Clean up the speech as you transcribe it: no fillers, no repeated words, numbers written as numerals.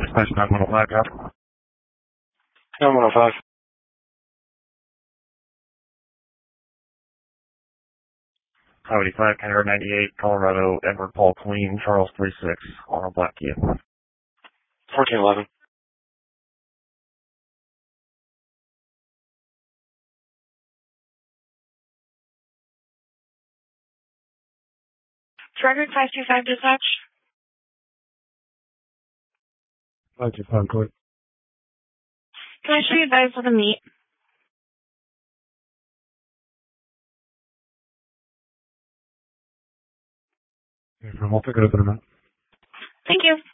Dispatch 9105, copy. 9105. Highway 5, Canada 98, Colorado, Edward Paul Queen, Charles 36, Arnold Black Kia. 1411. Record 525 dispatch. 525, go ahead. Can I show you guys with a meet? Okay, I'll pick it up in a minute. Thank you.